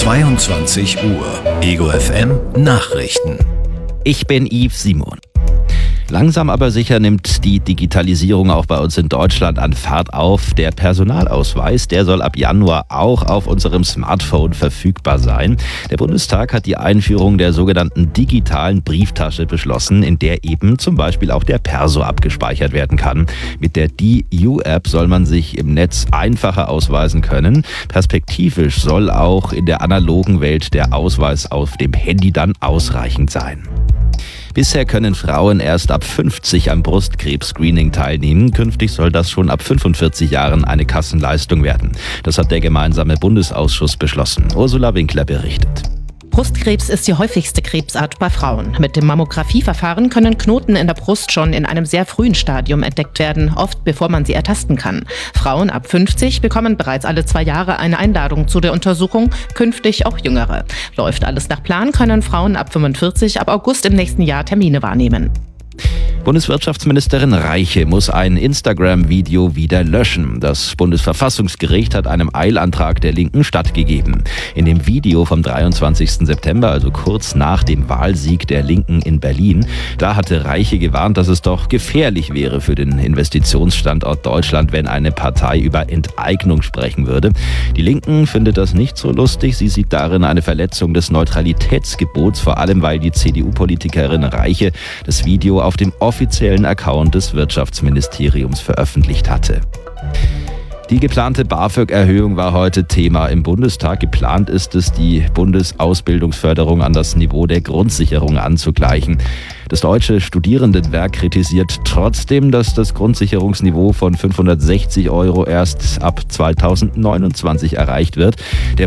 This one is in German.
22 Uhr. Ego FM Nachrichten. Ich bin Yves Simon. Langsam aber sicher nimmt die Digitalisierung auch bei uns in Deutschland an Fahrt auf. Der Personalausweis, der soll ab Januar auch auf unserem Smartphone verfügbar sein. Der Bundestag hat die Einführung der sogenannten digitalen Brieftasche beschlossen, in der eben zum Beispiel auch der Perso abgespeichert werden kann. Mit der DIU-App soll man sich im Netz einfacher ausweisen können. Perspektivisch soll auch in der analogen Welt der Ausweis auf dem Handy dann ausreichend sein. Bisher können Frauen erst ab 50 am Brustkrebs-Screening teilnehmen. Künftig soll das schon ab 45 Jahren eine Kassenleistung werden. Das hat der gemeinsame Bundesausschuss beschlossen. Ursula Winkler berichtet. Brustkrebs ist die häufigste Krebsart bei Frauen. Mit dem Mammografieverfahren können Knoten in der Brust schon in einem sehr frühen Stadium entdeckt werden, oft bevor man sie ertasten kann. Frauen ab 50 bekommen bereits alle 2 Jahre eine Einladung zu der Untersuchung, künftig auch Jüngere. Läuft alles nach Plan, können Frauen ab 45 ab August im nächsten Jahr Termine wahrnehmen. Bundeswirtschaftsministerin Reiche muss ein Instagram-Video wieder löschen. Das Bundesverfassungsgericht hat einem Eilantrag der Linken stattgegeben. In dem Video vom 23. September, also kurz nach dem Wahlsieg der Linken in Berlin, da hatte Reiche gewarnt, dass es doch gefährlich wäre für den Investitionsstandort Deutschland, wenn eine Partei über Enteignung sprechen würde. Die Linken findet das nicht so lustig. Sie sieht darin eine Verletzung des Neutralitätsgebots, vor allem weil die CDU-Politikerin Reiche das Video auf dem offiziellen Account des Wirtschaftsministeriums veröffentlicht hatte. Die geplante BAföG-Erhöhung war heute Thema im Bundestag. Geplant ist es, die Bundesausbildungsförderung an das Niveau der Grundsicherung anzugleichen. Das Deutsche Studierendenwerk kritisiert trotzdem, dass das Grundsicherungsniveau von 560 € erst ab 2029 erreicht wird. Der